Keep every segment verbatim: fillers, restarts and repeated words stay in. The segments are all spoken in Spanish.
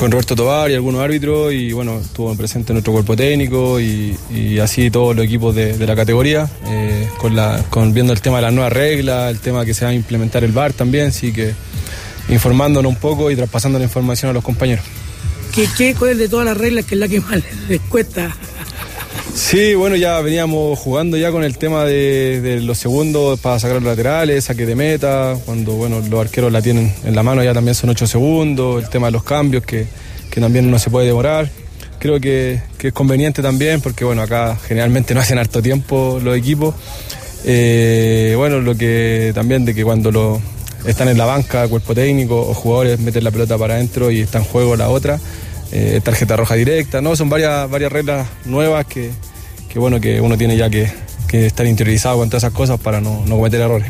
con Roberto Tovar y algunos árbitros, y bueno, estuvo presente nuestro cuerpo técnico y, y así todos los equipos de, de la categoría, eh, con, la, con viendo el tema de las nuevas reglas, el tema que se va a implementar el V A R también, así que informándonos un poco y traspasando la información a los compañeros. ¿Qué, qué cuál es de todas las reglas que es la que más les cuesta? Sí, bueno, ya veníamos jugando ya con el tema de, de los segundos para sacar los laterales, saque de meta, cuando bueno los arqueros la tienen en la mano ya también son ocho segundos, el tema de los cambios que, que también no se puede demorar. Creo que, que es conveniente también porque bueno, acá generalmente no hacen harto tiempo los equipos. Eh, bueno, lo que también de que cuando lo, están en la banca, cuerpo técnico o jugadores meten la pelota para adentro y está en juego la otra. Eh, tarjeta roja directa, no, son varias varias reglas nuevas que, que bueno que uno tiene ya que, que estar interiorizado con todas esas cosas para no, no cometer errores.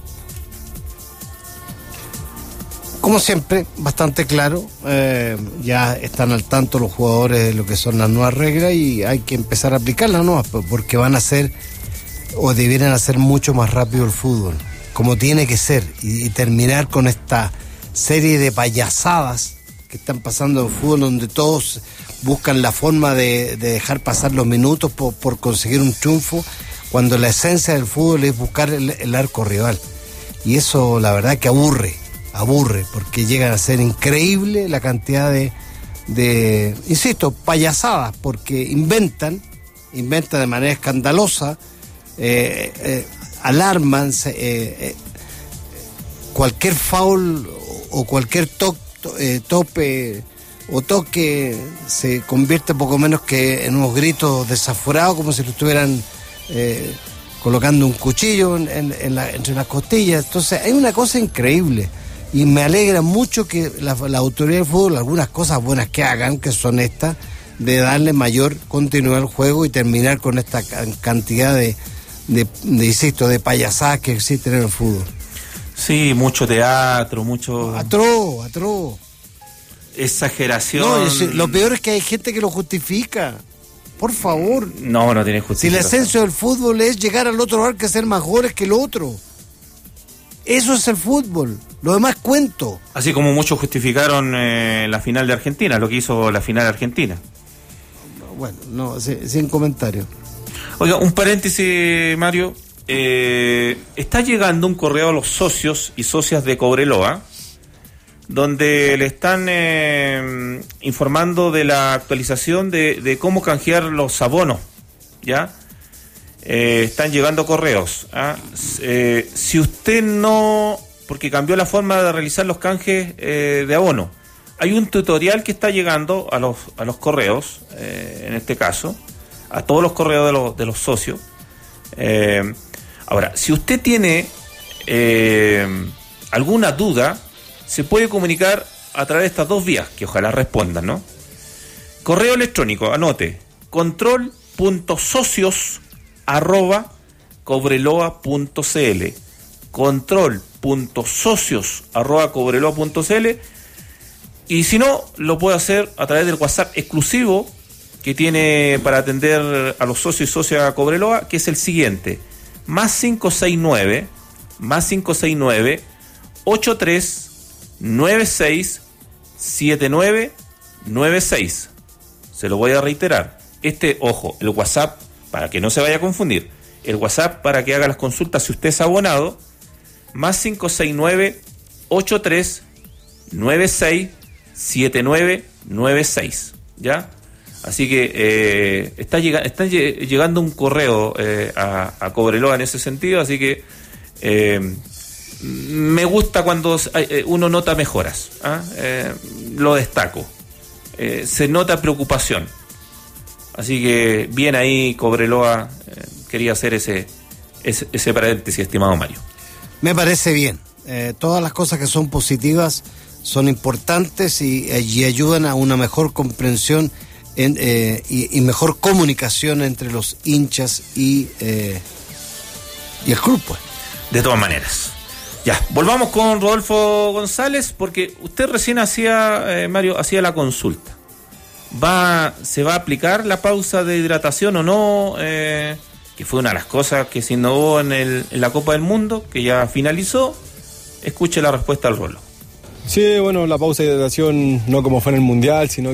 Como siempre, bastante claro, eh, ya están al tanto los jugadores de lo que son las nuevas reglas y hay que empezar a aplicarlas nuevas porque van a ser o debieran hacer mucho más rápido el fútbol, como tiene que ser, y, y terminar con esta serie de payasadas que están pasando en fútbol, donde todos buscan la forma de, de dejar pasar los minutos por, por conseguir un triunfo, cuando la esencia del fútbol es buscar el, el arco rival. Y eso la verdad que aburre, aburre, porque llegan a ser increíble la cantidad de, de insisto, payasadas, porque inventan, inventan de manera escandalosa, eh, eh, alarman, eh, eh, cualquier foul o cualquier toque, Eh, tope o toque se convierte poco menos que en unos gritos desaforados, como si lo estuvieran eh, colocando un cuchillo en, en, en la, entre las costillas. Entonces hay una cosa increíble y me alegra mucho que la, la autoridad del fútbol, algunas cosas buenas que hagan, que son estas, de darle mayor continuidad al juego y terminar con esta cantidad de, de, de insisto, de payasadas que existen en el fútbol. Sí, mucho teatro, mucho... Atroz, atroz. Exageración. No, es, lo peor es que hay gente que lo justifica. Por favor. No, no tiene justificación. Si la esencia del fútbol es llegar al otro lugar que ser mejores que el otro. Eso es el fútbol. Lo demás cuento. Así como muchos justificaron eh, la final de Argentina, lo que hizo la final de Argentina. Bueno, no, sin, sin comentario. Oiga, un paréntesis, Mario. Eh, está llegando un correo a los socios y socias de Cobreloa, donde le están eh, informando de la actualización de, de cómo canjear los abonos, ¿ya? Eh, están llegando correos. ¿ah? Eh, si usted no, porque cambió la forma de realizar los canjes eh, de abono, hay un tutorial que está llegando a los a los correos, eh, en este caso, a todos los correos de los de los socios. Eh, Ahora, si usted tiene eh, alguna duda, se puede comunicar a través de estas dos vías, que ojalá respondan, ¿no? Correo electrónico, anote, control punto socios arroba cobreloa punto cl, control punto socios arroba cobreloa punto cl, y si no, lo puede hacer a través del WhatsApp exclusivo que tiene para atender a los socios y socias de Cobreloa, que es el siguiente: más cinco seis nueve, más cinco seis nueve, ocho tres nueve seis siete nueve nueve seis. Se lo voy a reiterar. Este, ojo, el WhatsApp, para que no se vaya a confundir, el WhatsApp para que haga las consultas si usted es abonado, más cinco seis nueve, ocho tres nueve seis siete nueve nueve seis. ¿Ya? Así que eh, está, lleg- está lleg- llegando un correo eh, a, a Cobreloa en ese sentido, así que eh, me gusta cuando eh, uno nota mejoras, ¿ah? eh, lo destaco, eh, se nota preocupación, así que bien ahí Cobreloa, eh, quería hacer ese, ese, ese paréntesis, estimado Mario. Me parece bien, eh, todas las cosas que son positivas son importantes y, y ayudan a una mejor comprensión En, eh, y, y mejor comunicación entre los hinchas y, eh, y el club, pues. De todas maneras. Ya, volvamos con Rodolfo González, porque usted recién hacía, eh, Mario, hacía la consulta. ¿Va, ¿Se va a aplicar la pausa de hidratación o no? Eh, que fue una de las cosas que se innovó en, el, en la Copa del Mundo, que ya finalizó. Escuche la respuesta al Rolo. Sí, bueno, la pausa de hidratación no como fue en el Mundial, sino